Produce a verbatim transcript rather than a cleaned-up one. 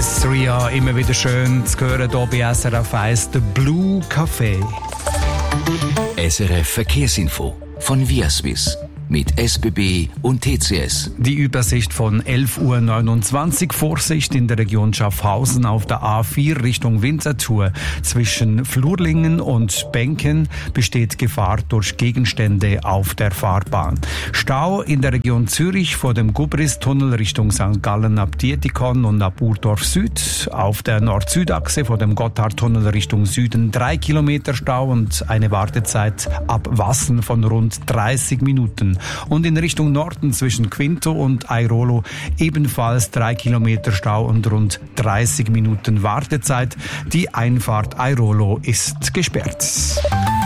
Ria, immer wieder schön zu hören hier bei S R F eins, der Blue Café. S R F Verkehrsinfo von Viaswiss mit S B B und T C S. Die Übersicht von elf Uhr neunundzwanzig. Vorsicht in der Region Schaffhausen auf der A vier Richtung Winterthur. Zwischen Flurlingen und Benken besteht Gefahr durch Gegenstände auf der Fahrbahn. Stau in der Region Zürich vor dem Gubristunnel Richtung Sankt Gallen ab Dietikon und ab Urdorf Süd. Auf der Nord-Süd-Achse vor dem Gotthardtunnel Richtung Süden drei Kilometer Stau und eine Wartezeit ab Wassen von rund dreißig Minuten. Und in Richtung Norden zwischen Quinto und Airolo ebenfalls drei Kilometer Stau und rund dreißig Minuten Wartezeit. Die Einfahrt Airolo ist gesperrt.